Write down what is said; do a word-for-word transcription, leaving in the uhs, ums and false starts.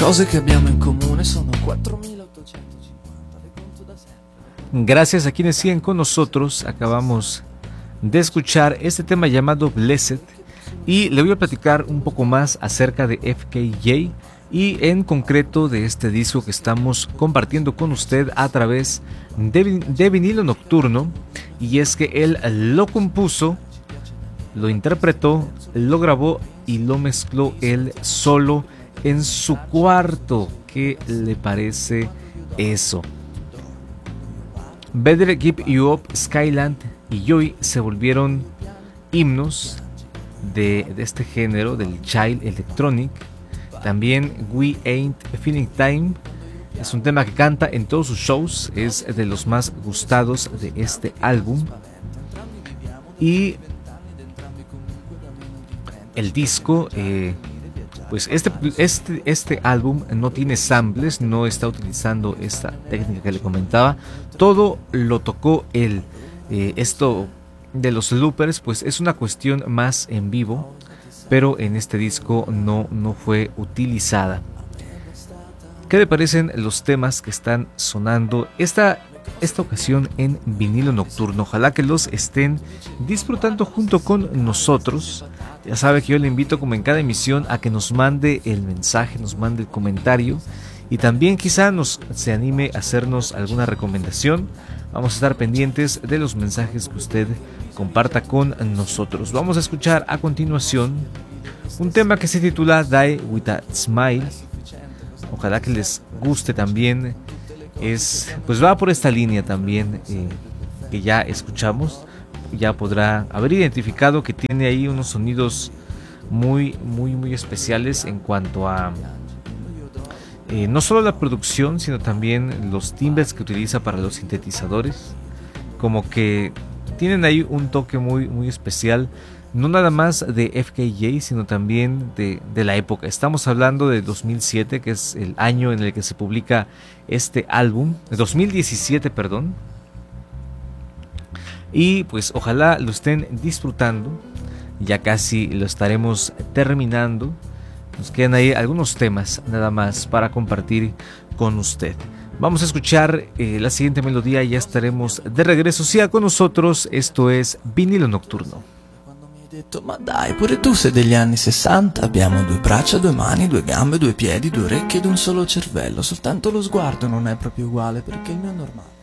cose che abbiamo in comune sono quattromilaottocentocinquanta, le conto da sempre. Gracias a quienes siguen con nosotros. Acabamos de escuchar este tema llamado Blessed y le voy a platicar un poco más acerca de F K J y en concreto de este disco que estamos compartiendo con usted a través de, de Vinilo Nocturno. Y es que él lo compuso, lo interpretó, lo grabó y lo mezcló él solo en su cuarto. ¿Qué le parece eso? Better Keep You Up, Skyland y Joy se volvieron himnos de, de este género, del Child Electronic. También We Ain't Feeling Time es un tema que canta en todos sus shows, es de los más gustados de este álbum. Y el disco, eh, pues este, este, este álbum no tiene samples, no está utilizando esta técnica que le comentaba, todo lo tocó él. Eh, esto de los loopers pues es una cuestión más en vivo, pero en este disco no, no fue utilizada. ¿Qué le parecen los temas que están sonando esta, esta ocasión en Vinilo Nocturno? Ojalá que los estén disfrutando junto con nosotros. Ya sabe que yo le invito, como en cada emisión, a que nos mande el mensaje, nos mande el comentario y también quizá nos se anime a hacernos alguna recomendación. Vamos a estar pendientes de los mensajes que usted comparta con nosotros. Vamos a escuchar a continuación un tema que se titula Die With A Smile. Ojalá que les guste también. Es, pues va por esta línea también eh, que ya escuchamos. Ya podrá haber identificado que tiene ahí unos sonidos muy, muy, muy especiales en cuanto a eh, no solo la producción, sino también los timbres que utiliza para los sintetizadores. Como que tienen ahí un toque muy, muy especial. No nada más de F K J, sino también de, de la época. Estamos hablando de dos mil siete, que es el año en el que se publica este álbum. dos mil diecisiete, perdón. Y pues ojalá lo estén disfrutando. Ya casi lo estaremos terminando. Nos quedan ahí algunos temas nada más para compartir con usted. Vamos a escuchar eh, la siguiente melodía y ya estaremos de regreso. Siga con nosotros, esto es Vinilo Nocturno. Detto, ma dai, pure tu sei degli anni sessanta. Abbiamo due braccia, due mani, due gambe, due piedi, due orecchie ed un solo cervello. Soltanto lo sguardo non è proprio uguale, perché il mio è normale.